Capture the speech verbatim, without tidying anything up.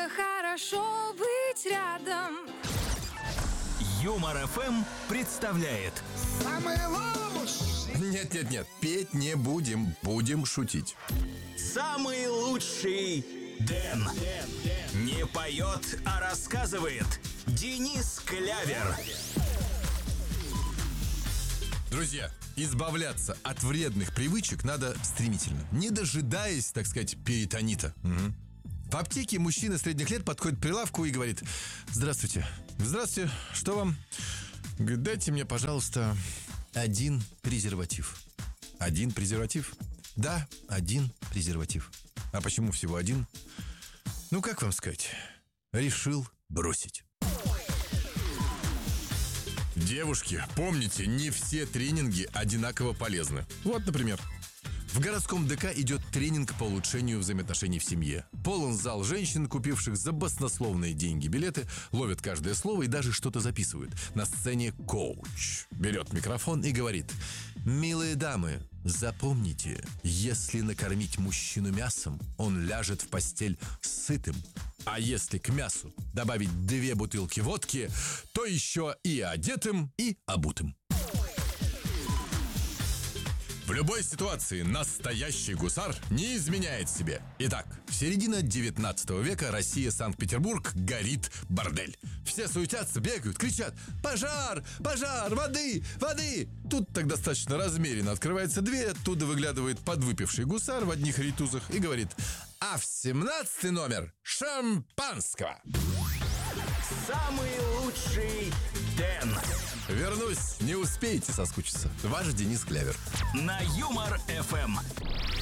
хорошо быть рядом. Юмор эф эм представляет. Самый лучший. Нет-нет-нет, петь не будем, будем шутить. Самый лучший Дэн. Не поет, а рассказывает Денис Клявер. Друзья, избавляться от вредных привычек надо стремительно, не дожидаясь, так сказать, перитонита. Угу. В аптеке мужчина средних лет подходит к прилавку и говорит: «Здравствуйте». «Здравствуйте, что вам?» Говорит: «Дайте мне, пожалуйста, один презерватив». «Один презерватив?» «Да, один презерватив». «А почему всего один?» «Ну, как вам сказать? Решил бросить». Девушки, помните, не все тренинги одинаково полезны. Вот, например, в городском ДК идет тренинг по улучшению взаимоотношений в семье. Полон зал женщин, купивших за баснословные деньги билеты, ловят каждое слово и даже что-то записывают. На сцене коуч берет микрофон и говорит: «Милые дамы, запомните, если накормить мужчину мясом, он ляжет в постель сытым. А если к мясу добавить две бутылки водки, то еще и одетым, и обутым». В любой ситуации настоящий гусар не изменяет себе. Итак, середина девятнадцатого века, Россия, Санкт-Петербург, горит бордель. Все суетятся, бегают, кричат: «Пожар! Пожар! Воды! Воды!» Тут так достаточно размеренно открывается дверь, оттуда выглядывает подвыпивший гусар в одних ритузах и говорит: «А в семнадцатый номер шампанского!» Самый лучший Дэн. Вернусь, не успеете соскучиться. Ваш Денис Клявер. На Юмор эф эм.